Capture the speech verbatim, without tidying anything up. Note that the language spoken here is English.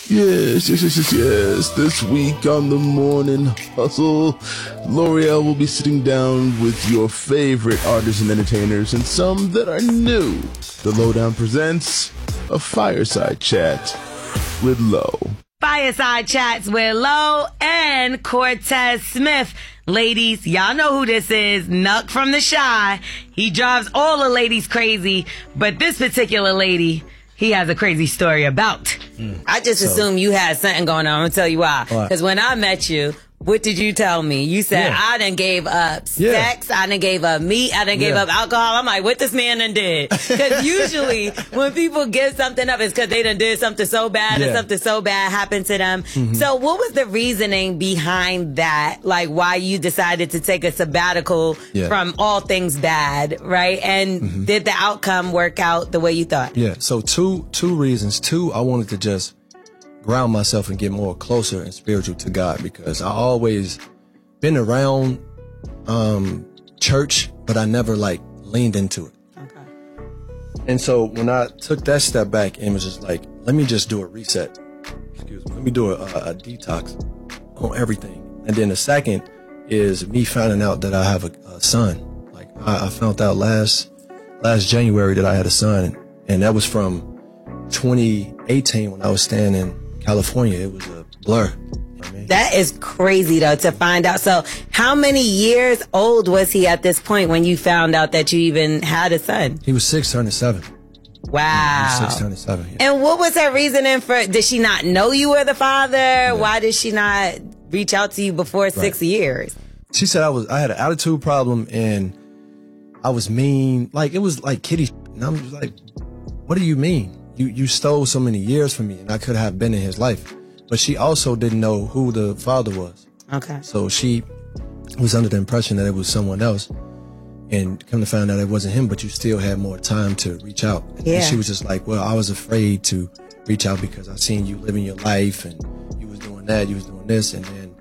Yes, yes, yes, yes, yes. This week on the Morning Hustle, L'Oreal will be sitting down with your favorite artists and entertainers and some that are new. The Lowdown presents a fireside chat with Lo. Fireside Chats with Lo and Cortez Smith. Ladies, y'all know who this is. Nuck from The Chi. He drives all the ladies crazy, but this particular lady, he has a crazy story about. Mm. I just so, assumed you had something going on. I'm going to tell you why. Because when I met you, what did you tell me? You said, yeah. I done gave up sex, yeah. I done gave up meat, I done gave yeah. up alcohol. I'm like, what this man done did? Because usually when people give something up, it's because they done did something so bad yeah. and something so bad happened to them. Mm-hmm. So what was the reasoning behind that? Like why you decided to take a sabbatical yeah. from all things bad, right? And mm-hmm. did the outcome work out the way you thought? Yeah, so two two reasons. Two, I wanted to just ground myself and get more closer and spiritual to God, because I always been around um, church, but I never like leaned into it. Okay. And so when I took that step back and was just like, let me just do a reset. Excuse me. Let me do a, a detox on everything. And then the second is me finding out that I have a, a son. Like I, I found out last last January that I had a son, and that was from twenty eighteen when I was staying in California. It was a blur. You know what I mean? That is crazy though to find out. So how many years old was he at this point when you found out that you even had a son? He was six, turning seven. Wow. Yeah, he was six, turning seven. Yeah. And what was her reasoning for, did she not know you were the father? Yeah. Why did she not reach out to you before right. six years? She said I was, I had an attitude problem and I was mean. Like it was like kitty. And I'm just like, what do you mean? You you stole so many years from me, and I could have been in his life. But she also didn't know who the father was. Okay. So she was under the impression that it was someone else, and come to find out it wasn't him. But you still had more time to reach out. And yeah. she was just like, well, I was afraid to reach out because I seen you living your life, and you was doing that, you was doing this, and then